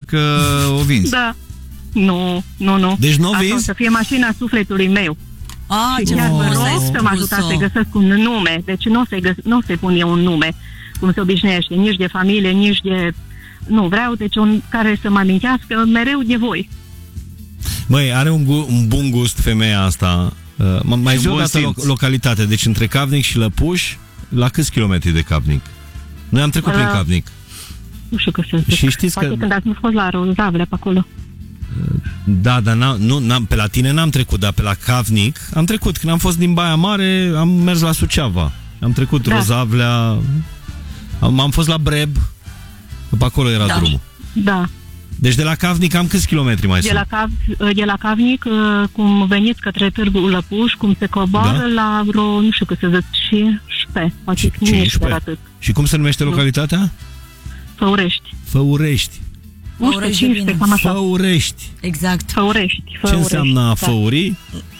că o vinzi. Da. Nu. Deci nu o Asta o vinzi? să fie mașina sufletului meu. Și ce chiar vă frumos ai rog să mă ajutați să găsesc un nume. Deci nu o să-i pun eu un nume, cum se obișnuiește, nici de familie, nici de... Nu, vreau, deci un care să mă amintească mereu de voi. Băi, are un bun gust femeia asta. Mai zi o dată localitate. Deci între Cavnic și Lăpuș, la câți kilometri de Cavnic? Noi am trecut prin Cavnic. Nu știu că să zic. Și știți poate că... când ați fost la Rozavlea pe acolo. Da, dar pe la tine n-am trecut, dar pe la Cavnic am trecut. Când am fost din Baia Mare, am mers la Suceava. Am trecut Rozavlea, am fost la Breb, pe acolo era drumul. Da. Deci de la Cavnic am câți kilometri mai sunt? De la Cavnic, cum veniți către Târgul Lăpuș, cum se coboară la vreo, nu știu cât să zic, 15, poate 15. Și cum se numește localitatea? Făurești. Făurești. Făurești. Exact. Făurești. Ce înseamnă a făuri?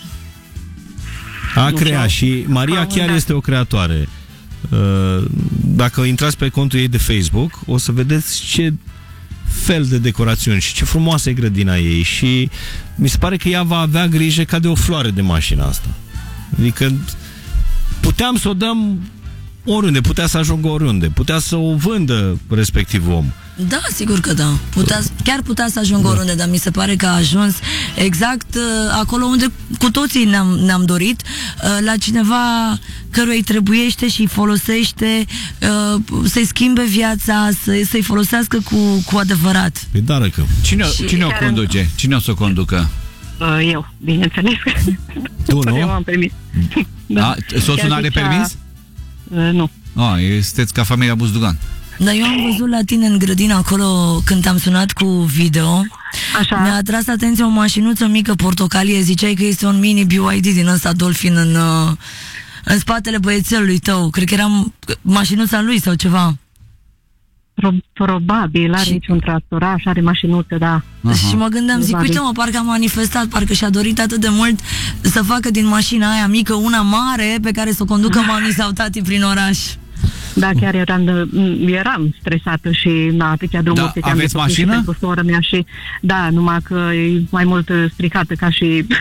A crea. Și Maria chiar este o creatoare. Dacă intrați pe contul ei de Facebook, o să vedeți ce fel de decorațiuni și ce frumoasă e grădina ei. Și mi se pare că ea va avea grijă ca de o floare de mașina asta. Adică puteam să o dăm oriunde, putea să ajungă oriunde, putea să o vândă respectivul om. Da, sigur că da. Chiar putea să ajungă oriunde, dar mi se pare că a ajuns exact acolo unde cu toții ne-am dorit, la cineva căruia îi trebuiește și îi folosește, să-i schimbe viața, să-i folosească cu adevărat. Păi da, răcă. Cine o conduce? Cine o să o conducă? Eu, bineînțeles. Tu, nu? Eu am permis. Da. Soțul nu are permis? Nu. Sunteți ca familia Buzdugan. Dar eu am văzut la tine în grădină acolo când te-am sunat cu video. Așa. Mi-a atras atenția o mașinuță mică portocalie. Ziceai că este un mini BYD din ăsta Dolphin în spatele băiețelului tău. Cred că era mașinuța lui sau ceva. Probabil, are aici un tractoraș, are mașinuță, da. Și mă gândeam, zic, uite mă, parcă a manifestat, parcă și-a dorit atât de mult să facă din mașina aia mică una mare pe care să o conducă mami sau tati prin oraș. Da, chiar eram stresată și atâtea drumuri. Da, aveți mașină? Pentru sora mea și, da, numai că e mai mult stricată ca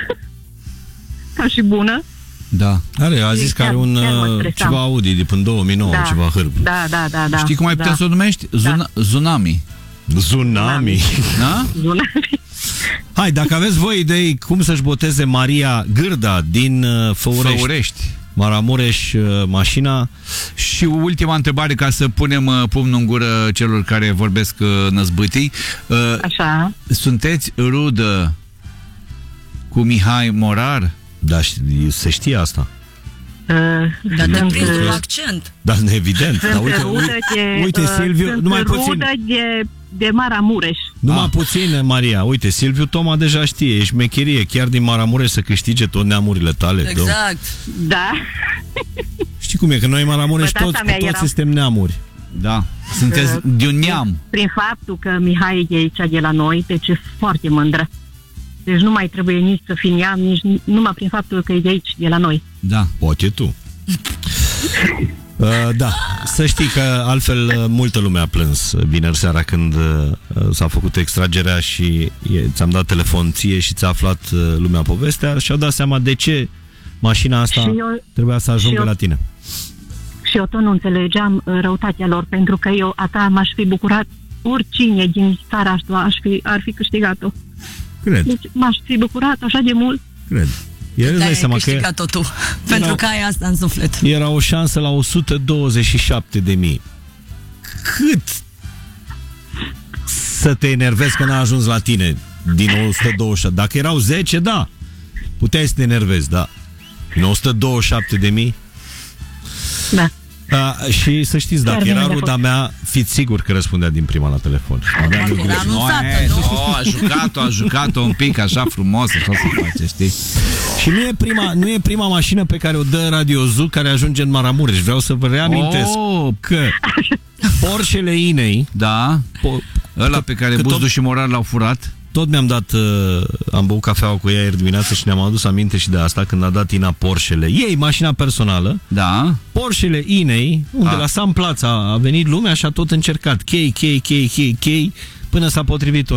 și bună. Da. A zis că are ceva Audi de până 2009, ceva hârb. Da. Știi cum ai putea să o numești? Tsunami. Tsunami. Da? Tsunami. Hai, dacă aveți voi idei cum să-și boteze Maria Gârda din Făurești. Maramureș, mașina. Și ultima întrebare, ca să punem pumnul în gură celor care vorbesc năzbâtii. Așa. Sunteți rudă cu Mihai Morar? Da, se știe asta. Dar te prins un accent. Da, evident. Uite, Silviu, numai puțin. De Maramureș. Numai puțin, Maria. Uite, Silviu Toma deja știe, e șmecherie, chiar din Maramureș să câștige tot neamurile tale. Exact. Da. Știi cum e, că noi în Maramureș toți suntem neamuri. Da. Sunteți de un neam. Prin faptul că Mihai e aici de la noi, deci e foarte mândră. Deci nu mai trebuie nici să fii neam, nici numai prin faptul că e de aici, de la noi. Da. Poate tu. Da, să știi că altfel multă lume a plâns vineri seara când s-a făcut extragerea și ți-am dat telefon ție și ți-a aflat lumea povestea și au dat seama de ce mașina asta trebuia să ajungă la tine. Și eu tot nu înțelegeam răutatea lor, pentru că eu m-aș fi bucurat oricine din țara asta ar fi câștigat-o. Cred. Deci m-aș fi bucurat așa de mult. Cred. Ai câștigat totul, pentru că ai asta în suflet. Era o șansă la 127.000. Cât să te enervezi că n-a ajuns la tine din 127? Dacă erau 10, da, puteai să te enervezi, da. Din 127.000? Da. Și să știți, dacă era ruda mea, fiți sigur că răspundea din prima la telefon. A jucat-o un pic așa frumos, așa se face, știi? Și nu e prima mașină pe care o dă Radio Zoo care ajunge în Maramureș. Vreau să vă reamintesc că Porsche-le Inei, da, ăla pe care Buzdu și Morar l-au furat. Tot mi-am dat, am băut cafeaua cu ea ieri dimineață și ne-am adus aminte și de asta când a dat Ina Porsche-le ei, mașina personală, da, Porsche-le Inei, unde la Sam Plaza a venit lumea și a tot încercat chei, până s-a potrivit